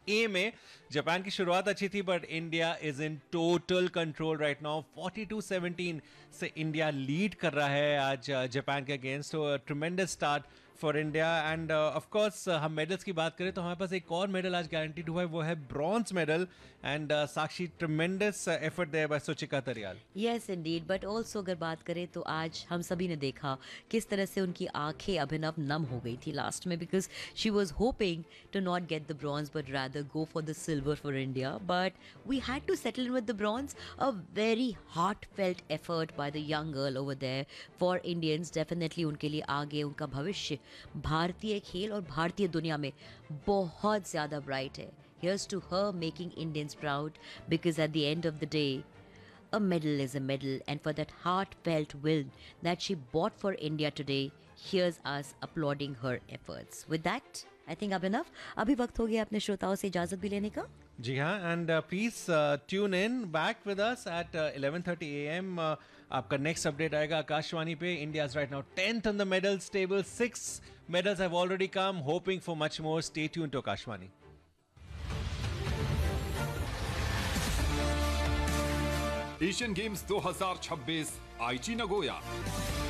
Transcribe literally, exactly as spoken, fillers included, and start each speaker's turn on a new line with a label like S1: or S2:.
S1: ए में जापान की शुरुआत अच्छी थी, but India is in total control right now. Forty two seventeen से इंडिया लीड कर रहा है आज जापान के अगेंस्ट। तो tremendous start for India. End of course हम मेडल्स की बात करें तो हमारे पास एक और मेडल आज गारंटीड हुआ है, वो है bronze medal. And Sakshi, tremendous effort there bye Suchika तरियाल।
S2: Yes Indeed, but also अगर बात करें तो आज हम सभी ने देखा किस तरह से उनकी आंखें अभिनव नम हो गई थी लास्ट में, because she was hoping to not get the bronze but rather go for the silver for India, but we had to settle in with the bronze. A very heart felt effort by the young girl over there for Indians. Definitely उनके लिए आगे उनका भविष्य भारतीय खेल और भारतीय दुनिया में बहुत ज़्यादा ब्राइट है। Here's to her making Indians proud, because at the end of the day, a medal is a medal, and for that heartfelt win that she bought for India today, here's us applauding her efforts. With that, I think अब enough. अभी वक्त हो गया अपने श्रोताओं से इजाजत भी लेने का।
S1: जी हाँ, and please tune in back with us at eleven thirty A M. आपका नेक्स्ट अपडेट आएगा आकाशवाणी पे। India is right now tenth on the medals table, six medals have already come, hoping for much more. Stay tune to Akashvani.
S3: Asian games दो हज़ार छब्बीस आईची Nagoya.